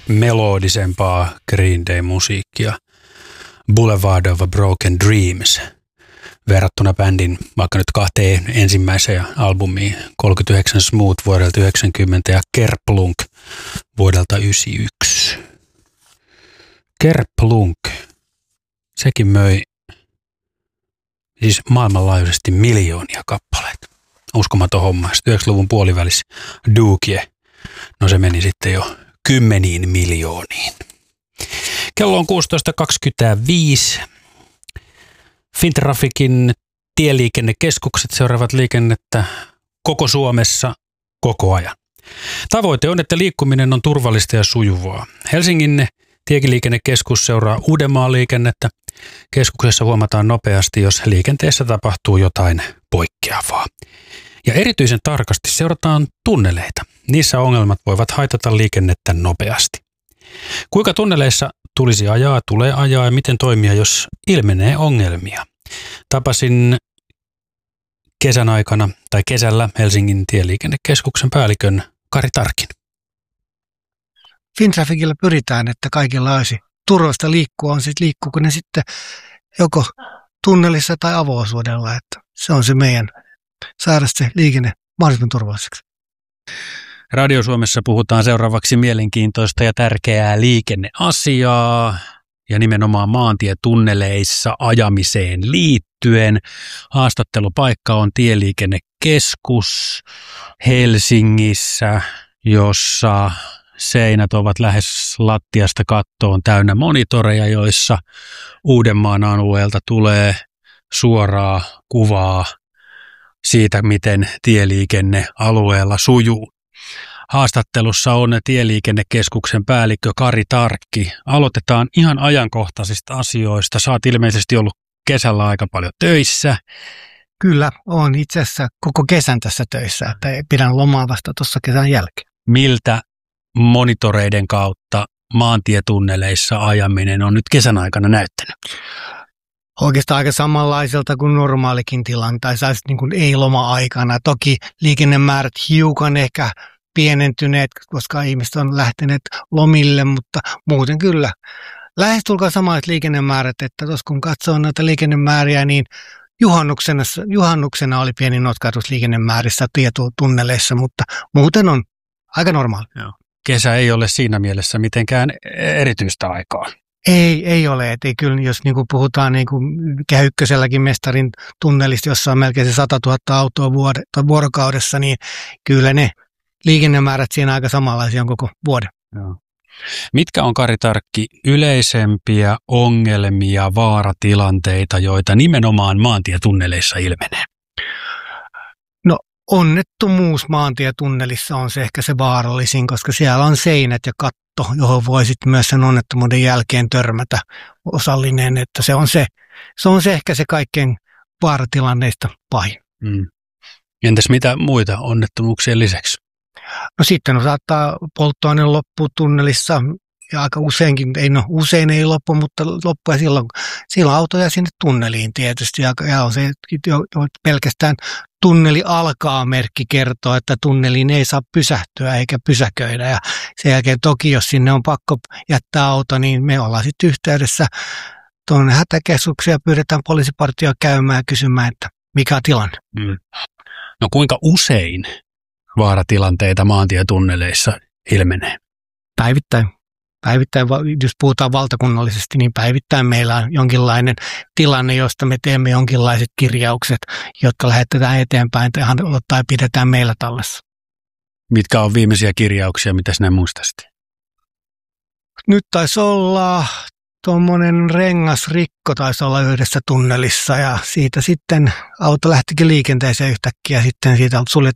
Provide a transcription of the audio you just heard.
melodisempaa Green Day-musiikkia, Boulevard of Broken Dreams, verrattuna bändin vaikka nyt 2 ensimmäiseen albumiin, 39 Smooth vuodelta 90 ja Kerplunk vuodelta 91. Kerplunk, sekin möi siis maailmanlaajuisesti miljoonia kappaleita. Uskomaton homma. 90-luvun puolivälissä Dookie, no se meni sitten jo 10 miljooniin. Kello on 16.25. Fintrafikin tieliikennekeskukset seuraavat liikennettä koko Suomessa koko ajan. Tavoite on, että liikkuminen on turvallista ja sujuvaa. Helsingin tieliikennekeskus seuraa Uudenmaan liikennettä. Keskuksessa huomataan nopeasti, jos liikenteessä tapahtuu jotain poikkeavaa. Ja erityisen tarkasti seurataan tunneleita. Niissä ongelmat voivat haitata liikennettä nopeasti. Kuinka tunneleissa tulisi ajaa, tulee ajaa ja miten toimia, jos ilmenee ongelmia? Tapasin kesällä Helsingin tieliikennekeskuksen päällikön Kari Tarkin. Fintrafikilla pyritään, että kaikilla olisi turvallista liikkua, liikkuuko ne sitten joko tunnelissa tai avo-osuudella, että se on se meidän saada se liikenne mahdollisimman turvalliseksi. Radio Suomessa puhutaan seuraavaksi mielenkiintoista ja tärkeää liikenneasiaa ja nimenomaan maantietunneleissa ajamiseen liittyen. Haastattelupaikka on Tieliikennekeskus Helsingissä, jossa seinät ovat lähes lattiasta kattoon täynnä monitoreja, joissa Uudenmaan alueelta tulee suoraa kuvaa siitä, miten tieliikenne alueella sujuu. Haastattelussa on Tieliikennekeskuksen päällikkö Kari Tarkki. Aloitetaan ihan ajankohtaisista asioista. Sä oot ilmeisesti ollut kesällä aika paljon töissä. Kyllä, olen itse asiassa koko kesän tässä töissä, että pidän lomaa vasta tuossa kesän jälkeen. Miltä monitoreiden kautta maantietunneleissa ajaminen on nyt kesän aikana näyttänyt? Oikeastaan aika samanlaiselta kuin normaalikin tilanne, tai niin kuin ei-loma-aikana. Toki liikennemäärät hiukan ehkä pienentyneet, koska ihmiset on lähteneet lomille, mutta muuten kyllä. Lähestulkoon samat liikennemäärät, että tuossa kun katsoo noita liikennemääriä, niin juhannuksena oli pieni notkahdus liikennemäärissä tietunneleissa, mutta muuten on aika normaali. Joo. Kesä ei ole siinä mielessä mitenkään erityistä aikaa. Ei ole. Et ei kyllä, jos niinku puhutaan niinku Kehä Ykköselläkin mestarin tunnelista, jossa on melkein se 100 000 autoa vuorokaudessa, niin kyllä ne liikennemäärät siinä aika samanlaisia on koko vuoden. Joo. Mitkä on, Kari Tarkki, yleisempiä ongelmia, vaaratilanteita, joita nimenomaan maantietunneleissa ilmenee? No onnettomuus maantietunnelissa on se ehkä se vaarallisin, koska siellä on seinät ja katto, johon voi sitten myös sen onnettomuuden jälkeen törmätä osallinen, että se on se ehkä se kaikkein vaaratilanneista pahin. Entäs mitä muita onnettomuuksien lisäksi? No sitten saattaa polttoaine loppua tunnelissa ja aika useinkin, usein ei loppu, mutta loppuu silloin auto jää sinne tunneliin tietysti ja on se jo pelkästään tunneli alkaa -merkki kertoo, että tunneliin ei saa pysähtyä eikä pysäköidä ja sen jälkeen toki, jos sinne on pakko jättää auto, niin me ollaan sitten yhteydessä tuonne hätäkeskukseen ja pyydetään poliisipartioa käymään ja kysymään, että mikä on tilanne. No kuinka usein vaaratilanteita maantietunneleissa ilmenee? Päivittäin, jos puhutaan valtakunnallisesti, niin päivittäin meillä on jonkinlainen tilanne, josta me teemme jonkinlaiset kirjaukset, jotka lähetetään eteenpäin tai pidetään meillä tallessa. Mitkä on viimeisiä kirjauksia, mitä sinä muistasit? Nyt taisi olla tuommoinen rengasrikko taisi olla yhdessä tunnelissa ja siitä sitten auto lähtikin liikenteeseen yhtäkkiä. Sitten siitä